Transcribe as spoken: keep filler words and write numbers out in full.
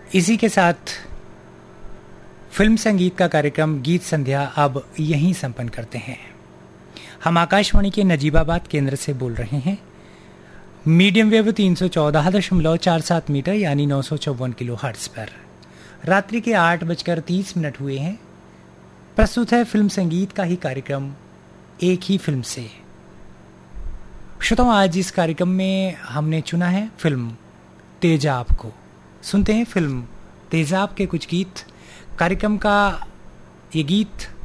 इसी के साथ फिल्म संगीत का कार्यक्रम गीत संध्या अब यहीं संपन्न करते हैं। हम आकाशवाणी के नजीबाबाद केंद्र से बोल रहे हैं। मीडियम वेव तीन सौ चौदह दशमलव चार सात मीटर यानी नौ सौ चौवन किलो हर्ट्ज पर रात्रि के आठ बजकर तीस मिनट हुए हैं। प्रस्तुत है फिल्म संगीत का ही कार्यक्रम एक ही फिल्म से। श्रोताओं, आज इस कार्यक्रम में हमने चुना है फिल्म तेजाब को। सुनते हैं फिल्म तेजाब के कुछ गीत। कार्यक्रम का ये गीत